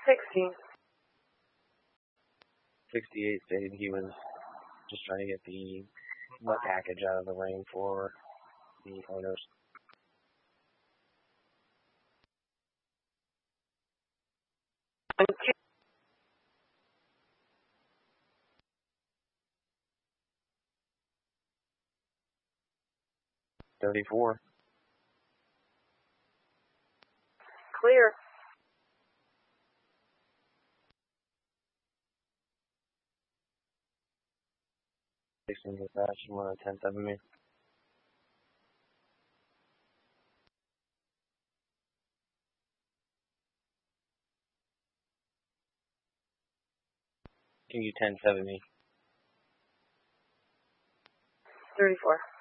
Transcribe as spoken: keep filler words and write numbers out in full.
sixty. sixty-eight stated he was just trying to get the mud package out of the ring for the owners. thirty-four. Clear. Sixteen to flash, one on ten seven me. Can you ten seven me? thirty-four.